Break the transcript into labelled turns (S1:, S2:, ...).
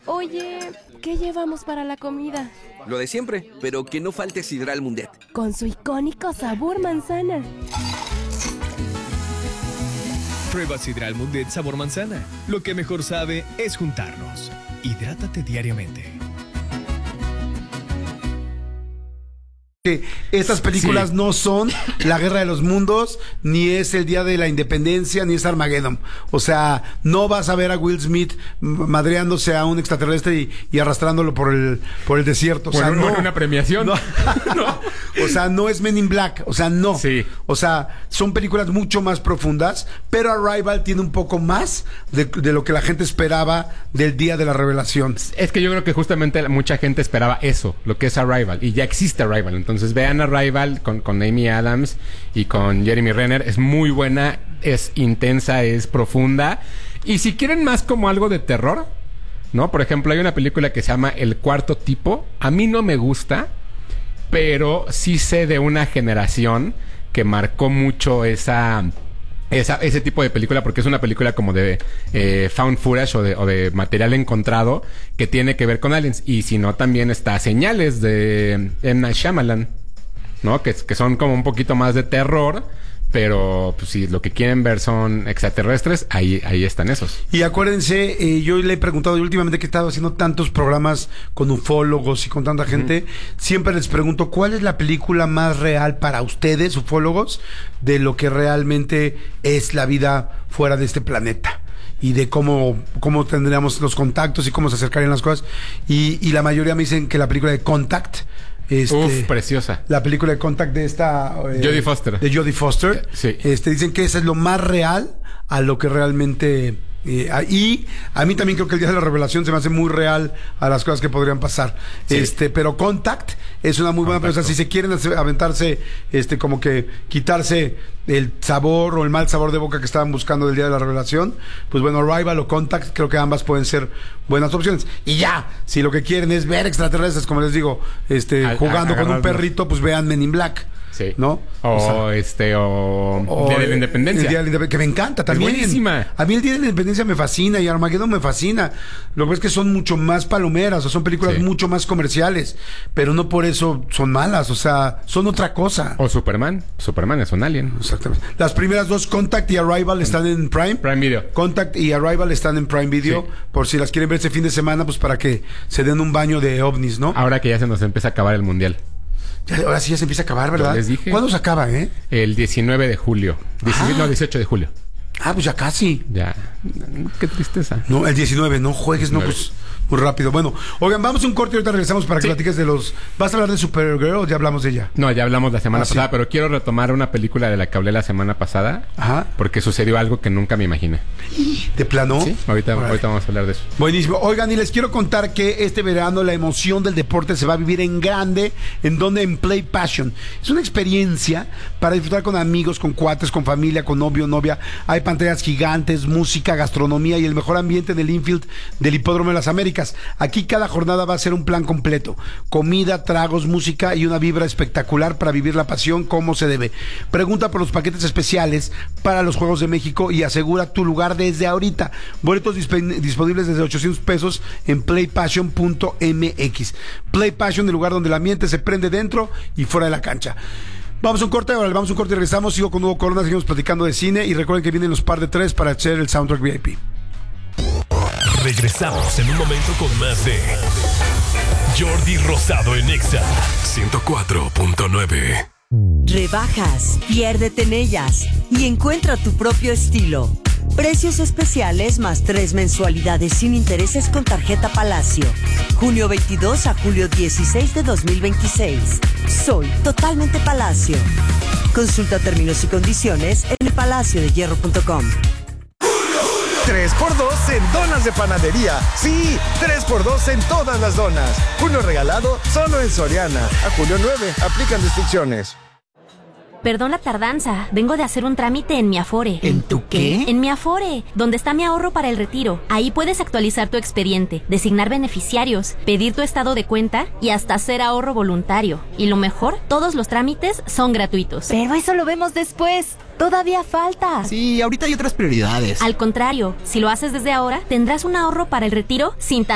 S1: Oye, ¿qué llevamos para la comida?
S2: Lo de siempre, pero que no falte Sidral Mundet.
S1: Con su icónico sabor manzana.
S3: Prueba Sidral Mundet sabor manzana. Lo que mejor sabe es juntarnos. Hidrátate diariamente.
S4: Estas películas no son La Guerra de los Mundos, ni es el Día de la Independencia, ni es Armageddon. O sea, no vas a ver a Will Smith madreándose a un extraterrestre y arrastrándolo por el desierto. O sea,
S5: bueno,
S4: no.
S5: Una premiación.
S4: No. No. O sea, no es Men in Black. O sea, no.
S5: Sí.
S4: O sea, son películas mucho más profundas, pero Arrival tiene un poco más de lo que la gente esperaba del Día de la Revelación.
S5: Es que yo creo que justamente mucha gente esperaba eso, lo que es Arrival, y ya existe Arrival. Entonces vean Arrival con Amy Adams y con Jeremy Renner. Es muy buena, es intensa, es profunda. Y si quieren más como algo de terror, ¿no? Por ejemplo, hay una película que se llama El Cuarto Tipo. A mí no me gusta, pero sí sé de una generación que marcó mucho ese tipo de película, porque es una película como de found footage o de material encontrado que tiene que ver con aliens. Y si no, también está Señales de M. Night Shyamalan, ¿no? Que son como un poquito más de terror, pero pues, si lo que quieren ver son extraterrestres, ahí están esos.
S4: Y acuérdense, yo le he preguntado últimamente que he estado haciendo tantos programas con ufólogos y con tanta gente, siempre les pregunto, ¿cuál es la película más real para ustedes, ufólogos, de lo que realmente es la vida fuera de este planeta? Y de cómo tendríamos los contactos y cómo se acercarían las cosas. Y la mayoría me dicen que la película de Contact...
S5: preciosa.
S4: La película de Contact de esta...
S5: Jodie Foster.
S4: De Jodie Foster.
S5: Sí.
S4: Dicen que esa es lo más real a lo que realmente... y a mí también creo que el Día de la Revelación se me hace muy real a las cosas que podrían pasar.
S5: Sí.
S4: Pero Contact es una muy buena película. O sea, si se quieren aventarse, como que quitarse el sabor o el mal sabor de boca que estaban buscando del Día de la Revelación, pues bueno, Arrival o Contact, creo que ambas pueden ser buenas opciones. Y ya, si lo que quieren es ver extraterrestres, como les digo, jugando con un perrito, pues vean Men in Black.
S5: Sí.
S4: ¿No?
S5: O Día de la Independencia.
S4: El Día de la Independencia, que me encanta también.
S5: Es buenísima.
S4: A mí el Día de la Independencia me fascina y Armageddon me fascina. Lo que es que son mucho más palomeras, o son películas mucho más comerciales, pero no por eso son malas, o sea, son otra cosa.
S5: O Superman. Superman es un alien.
S4: Exactamente. Las primeras dos, Contact y Arrival, están en Prime.
S5: Prime Video.
S4: Contact y Arrival están en Prime Video, por si las quieren ver este fin de semana, pues para que se den un baño de ovnis, ¿no?
S5: Ahora que ya se nos empieza a acabar el mundial.
S4: Ahora sí ya se empieza a acabar, ¿verdad?
S5: Les dije.
S4: ¿Cuándo se acaba,
S5: El 19 de julio. 18 de julio.
S4: Pues ya casi.
S5: Ya. Qué tristeza.
S4: No, el 19, no juegues, 19. No, pues muy rápido. Bueno, oigan, vamos a un corte y ahorita regresamos para que platiques de los... ¿Vas a hablar de Supergirl o ya hablamos de ella?
S5: No, ya hablamos la semana pasada, pero quiero retomar una película de la que hablé la semana pasada.
S4: Ajá.
S5: Porque sucedió algo que nunca me imaginé.
S4: ¿De plano?
S5: Sí, ahorita vamos a hablar de eso.
S4: Buenísimo. Oigan, y les quiero contar que este verano la emoción del deporte se va a vivir en grande. ¿En donde? En Play Passion. Es una experiencia para disfrutar con amigos, con cuates, con familia, con novio, novia. Hay pantallas gigantes, música, gastronomía y el mejor ambiente en el infield del Hipódromo de las Américas. Aquí cada jornada va a ser un plan completo. Comida, tragos, música y una vibra espectacular para vivir la pasión como se debe. Pregunta por los paquetes especiales para los Juegos de México y asegura tu lugar desde ahorita. Boletos disponibles desde 800 pesos en playpassion.mx. Play Passion, el lugar donde el ambiente se prende dentro y fuera de la cancha. Vamos a un corte, y regresamos. Sigo con Hugo Corona, seguimos platicando de cine y recuerden que vienen los par de tres para hacer el soundtrack VIP.
S6: Regresamos en un momento con más de Jordi Rosado en Exa 104.9.
S7: Rebajas, piérdete en ellas y encuentra tu propio estilo. Precios especiales más 3 mensualidades sin intereses con tarjeta Palacio. Junio 22 a julio 16 de 2026. Soy totalmente Palacio. Consulta términos y condiciones en elpalaciodehierro.com.
S8: 3x2 en donas de panadería. Sí, 3x2 en todas las donas. Uno regalado solo en Soriana. A julio 9, aplican restricciones.
S9: Perdón la tardanza, vengo de hacer un trámite en mi Afore.
S10: ¿En tu qué?
S9: En mi Afore, donde está mi ahorro para el retiro. Ahí puedes actualizar tu expediente, designar beneficiarios, pedir tu estado de cuenta y hasta hacer ahorro voluntario. Y lo mejor, todos los trámites son gratuitos.
S10: Pero eso lo vemos después. Todavía falta.
S11: Sí, ahorita hay otras prioridades.
S9: Al contrario, si lo haces desde ahora, tendrás un ahorro para el retiro sin